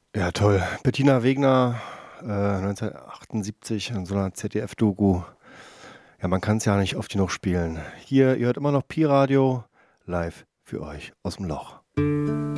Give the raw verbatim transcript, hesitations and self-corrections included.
Ja, toll. Bettina Wegner, äh, neunzehnhundertachtundsiebzig in so einer Z D F-Doku. Ja, man kann es ja nicht oft genug spielen. Hier, ihr hört immer noch Pi-Radio live für euch aus dem Loch.